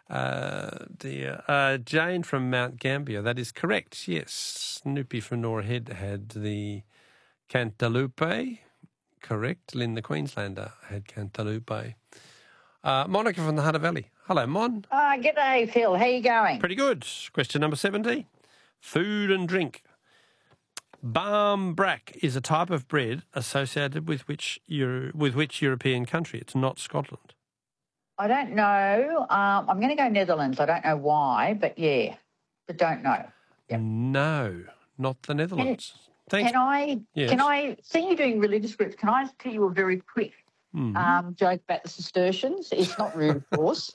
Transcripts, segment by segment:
Jane from Mount Gambier, that is correct, yes. Snoopy from Norah Head had the cantaloupe, correct. Lynn the Queenslander had cantaloupe. Monica from the Hunter Valley. Hello, Mon. G'day, Phil. How you going? Pretty good. Question number 17. Food and drink. Barmbrack is a type of bread associated with which European country? It's not Scotland. I don't know. I'm going to go Netherlands. I don't know why, but yeah, but don't know. Yep. No, not the Netherlands. Thanks. Can I see you doing religious groups? Can I tell you a very quick joke about the Cistercians? It's not rude, of course.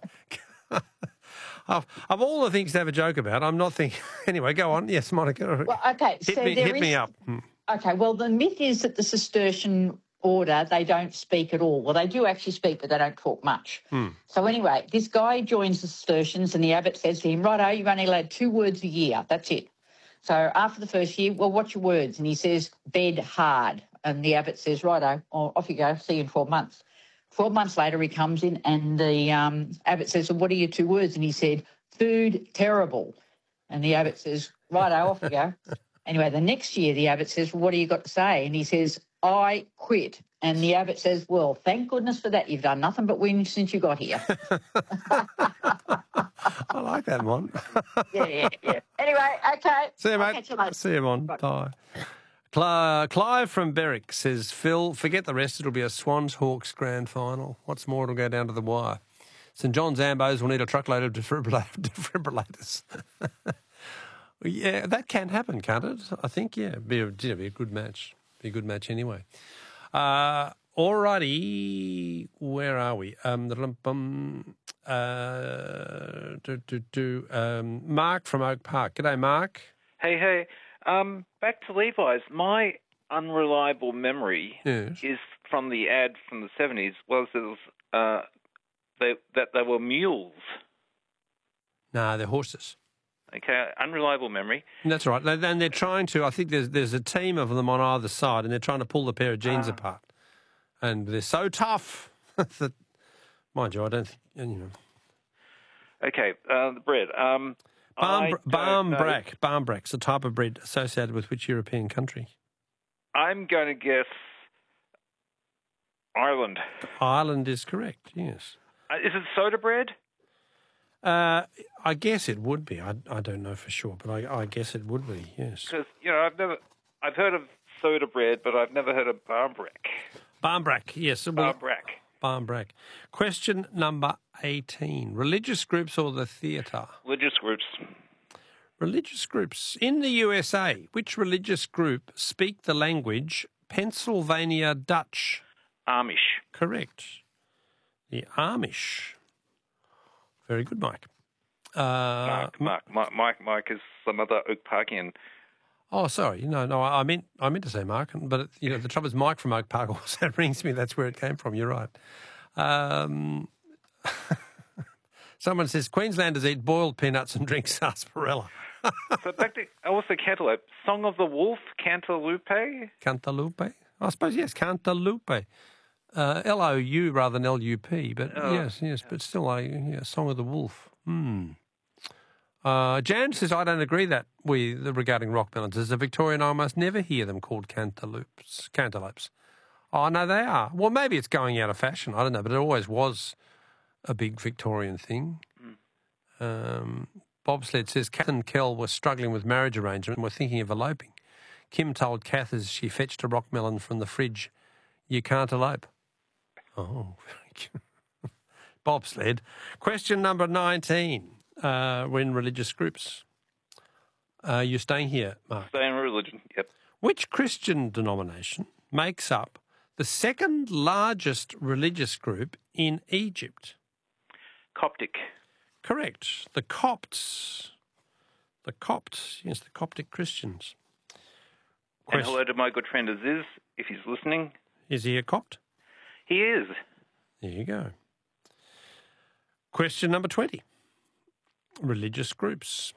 Of all the things to have a joke about, I'm not thinking... Anyway, go on. Yes, Monica. Well, okay. Hit me up. Okay, well, the myth is that the Cistercian order, they don't speak at all. Well, they do actually speak, but they don't talk much. So anyway, this guy joins the Cistercians and the abbot says to him, righto, you're only allowed 2 words a year. That's it. So after the first year, well, what's your words? And he says, bed hard. And the abbot says, righto, off you go, see you in 12 months. 12 months later, he comes in and the abbot says, well, what are your 2 words? And he said, food terrible. And the abbot says, righto, off you go. Anyway, the next year, the abbot says, well, what do you got to say? And he says, I quit. And the abbot says, well, thank goodness for that. You've done nothing but win since you got here. I like that, Mon. Yeah. Anyway, okay. See you, mate. I'll catch you later. See you, Mon. Bye. Clive from Berwick says, Phil, forget the rest. It'll be a Swans Hawks grand final. What's more, it'll go down to the wire. St John's Ambos will need a truckload of defibrillators. Yeah, that can happen, can't it? I think, yeah. Be a good match. Be a good match anyway. Alrighty, where are we? Mark from Oak Park. G'day, Mark. Hey. Back to Levi's. My unreliable memory is from the ad from the 70s was that they were mules. No, they're horses. Okay, unreliable memory. That's right. And they're trying to, I think there's a team of them on either side, and they're trying to pull the pair of jeans apart. And they're so tough that, mind you, I don't think, Okay, the bread. Barmbrack's a type of bread associated with which European country? I'm going to guess Ireland. Ireland is correct, yes. Is it soda bread? I guess it would be. I don't know for sure, but I guess it would be, yes. Because, I've heard of soda bread, but I've never heard of barmbrack. Barmbrack, yes. Barmbrack. Question number 18. Religious groups or the theatre? Religious groups. Religious groups. In the USA, which religious group speak the language Pennsylvania Dutch? Amish. Correct. The Amish. Very good, Mike. Mike is some other Oak Parkian. Oh, sorry. No. I meant to say Mark, but the trouble is Mike from Oak Park also rings me. That's where it came from. You're right. Someone says Queenslanders eat boiled peanuts and drink sarsaparilla. So back to also cantaloupe. Song of the Wolf, cantaloupe. Cantaloupe. I suppose yes, cantaloupe. L-O-U rather than L-U-P, but yes, but still Song of the Wolf. Jan says, I don't agree regarding rock melons. As a Victorian, I almost never hear them called cantaloupes. Oh, no, they are. Well, maybe it's going out of fashion. I don't know, but it always was a big Victorian thing. Bobsled says, Kath and Kel were struggling with marriage arrangement and were thinking of eloping. Kim told Kath as she fetched a rock melon from the fridge, you can't elope. Oh, very good. Bobsled. Question number 19. We're in religious groups. You're staying here, Mark? Staying in religion, yep. Which Christian denomination makes up the second largest religious group in Egypt? Coptic. Correct. The Copts. Yes, the Coptic Christians. And hello to my good friend Aziz, if he's listening. Is he a Copt? He is. There you go. Question number 20. Religious groups.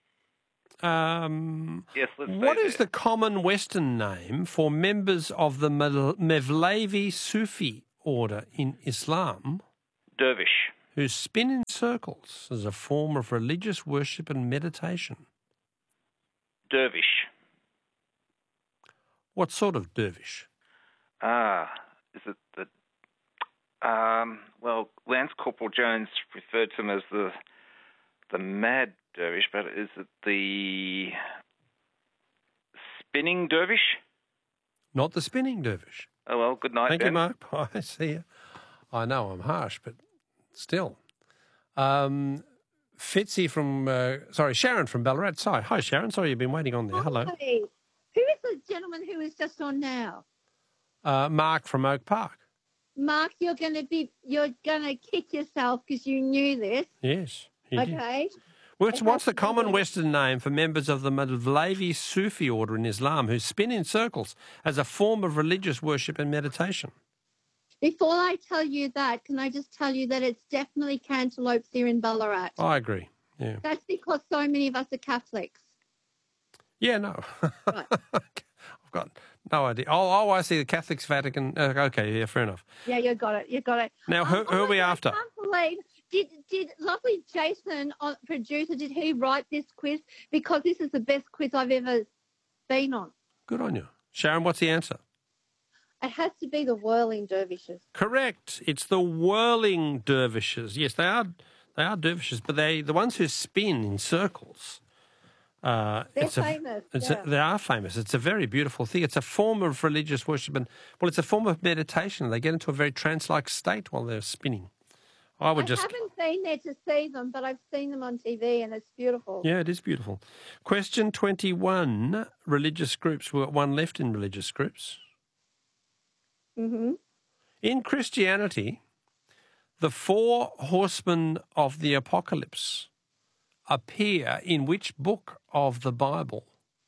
Yes, let's say what is the common Western name for members of the Mevlevi Sufi order in Islam? Dervish. Whose spin in circles as a form of religious worship and meditation? Dervish. What sort of dervish? Is it the... well, Lance Corporal Jones referred to him as the mad dervish, but is it the spinning dervish? Not the spinning dervish. Oh, well, good night, Thank Ben. you, Mark. Bye. See you. I know I'm harsh, but still. Fitzy from, Sharon from Ballarat. Hi, Sharon. Sorry you've been waiting on there. Hello. Hi. Who is the gentleman who is just on now? Mark from Oak Park. Mark, you're gonna kick yourself because you knew this. Yes. He did. Okay. What's the common Western name for members of the Mevlevi Sufi order in Islam who spin in circles as a form of religious worship and meditation? Before I tell you that, can I just tell you that it's definitely cantaloupes here in Ballarat? I agree. Yeah. That's because so many of us are Catholics. Yeah, no. Right. I've got no idea. Oh, I see the Catholics, Vatican. Okay, yeah, fair enough. Yeah, you got it. Now, who are we after? I can't believe, did lovely Jason, producer, did he write this quiz? Because this is the best quiz I've ever been on. Good on you. Sharon, what's the answer? It has to be the whirling dervishes. Correct. It's the whirling dervishes. Yes, they are dervishes, but the ones who spin in circles. They're famous. They are famous. It's a very beautiful thing. It's a form of religious worship, and it's a form of meditation. They get into a very trance-like state while they're spinning. I haven't been there to see them, but I've seen them on TV, and it's beautiful. Yeah, it is beautiful. Question 21. Religious groups. We've got one left in religious groups. Mm-hmm. In Christianity, the 4 horsemen of the apocalypse appear in which book of the Bible?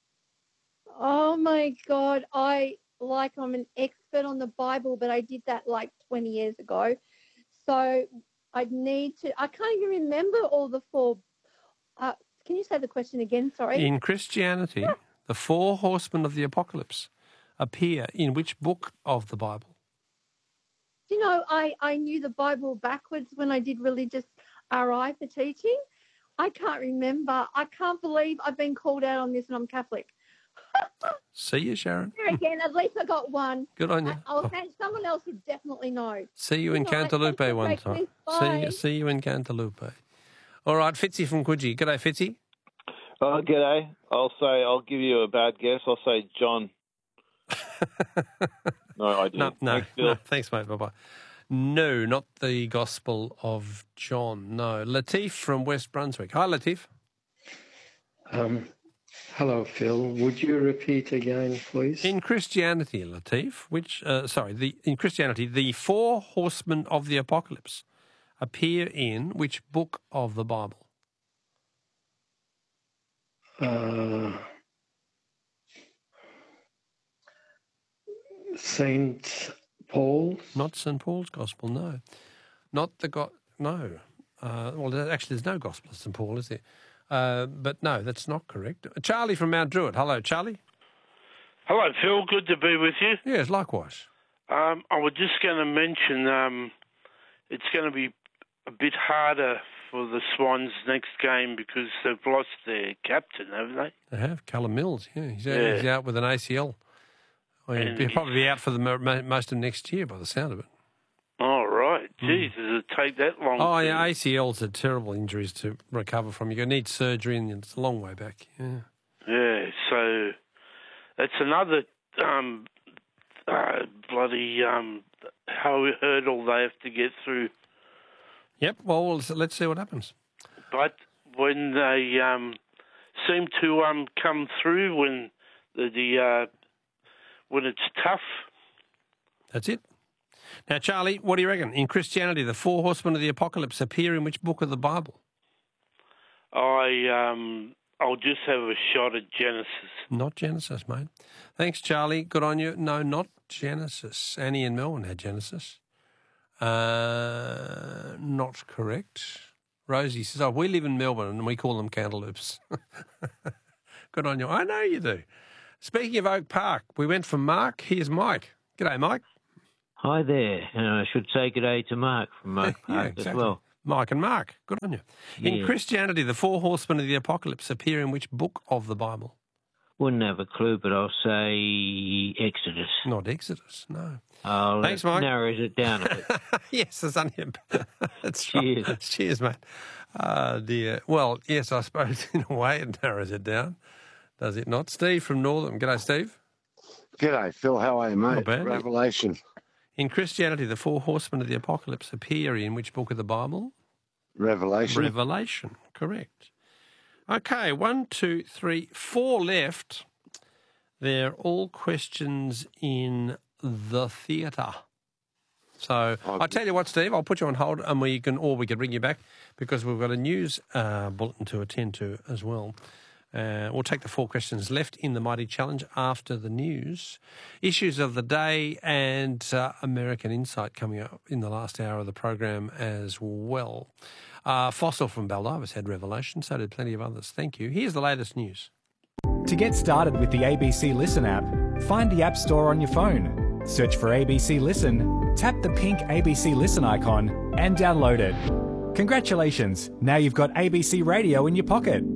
Oh, my God. I'm an expert on the Bible, but I did that like 20 years ago. So I can't even remember all the 4. Can you say the question again? Sorry. In Christianity, the 4 horsemen of the apocalypse appear in which book of the Bible? You know, I knew the Bible backwards when I did religious RI for teaching. I can't remember. I can't believe I've been called out on this and I'm Catholic. See you, Sharon. Here again, at least I got one. Good on you. Someone else would definitely know. See you in Cantaloupe one time. See you in Cantaloupe. All right, Fitzy from Coogee. G'day, Fitzy. Oh, g'day. I'll give you a bad guess. I'll say John. No idea. No. Thanks, mate. Bye-bye. No, not the Gospel of John. No. Latif from West Brunswick. Hi, Latif. Hello, Phil. Would you repeat again, please? In Christianity, Latif, in Christianity, the 4 horsemen of the apocalypse appear in which book of the Bible? St. Paul's? Not St. Paul's Gospel, no. Not the no. Well, actually, there's no Gospel of St. Paul, is there? But no, that's not correct. Charlie from Mount Druitt. Hello, Charlie. Hello, Phil. Good to be with you. Yes, likewise. I was just going to mention it's going to be a bit harder for the Swans next game because they've lost their captain, haven't they? They have. Callum Mills, yeah. He's out with an ACL. Well, he'll probably be out for the most of next year by the sound of it. Oh, right. Geez, does it take that long? Oh, yeah, ACLs are terrible injuries to recover from. You're going to need surgery, and it's a long way back. Yeah. Yeah, so that's another bloody hurdle they have to get through. Yep, well, let's see what happens. But when they seem to come through when when it's tough. That's it. Now, Charlie, what do you reckon? In Christianity, the 4 horsemen of the apocalypse appear in which book of the Bible? I'll just have a shot at Genesis. Not Genesis, mate. Thanks, Charlie. Good on you. No, not Genesis. Annie in Melbourne had Genesis. Not correct. Rosie says, we live in Melbourne and we call them cantaloupes. Good on you. I know you do. Speaking of Oak Park, we went from Mark. Here's Mike. G'day, Mike. Hi there. And I should say g'day to Mark from Oak Park as well. Mike and Mark, good on you. In Christianity, the 4 horsemen of the apocalypse appear in which book of the Bible? Wouldn't have a clue, but I'll say Exodus. Not Exodus, no. Thanks, Mike. Narrows it down a bit. Yes, there's only That's Cheers. Right. Cheers, mate. Dear. Well, yes, I suppose in a way it narrows it down, does it not? Steve from Northern. G'day, Steve. G'day, Phil. How are you, mate? Not bad. Revelation. In Christianity, the 4 horsemen of the apocalypse appear in which book of the Bible? Revelation. Revelation, correct. Okay, 1, 2, 3, 4 left. They're all questions in the theatre. So I tell you what, Steve, I'll put you on hold, and we can ring you back because we've got a news bulletin to attend to as well. We'll take the 4 questions left in the Mighty Challenge after the news. Issues of the day and American Insight coming up in the last hour of the program as well. Fossil from Baldivis had Revelation, so did plenty of others. Thank you. Here's the latest news. To get started with the ABC Listen app, find the App Store on your phone, search for ABC Listen, tap the pink ABC Listen icon and download it. Congratulations, now you've got ABC Radio in your pocket.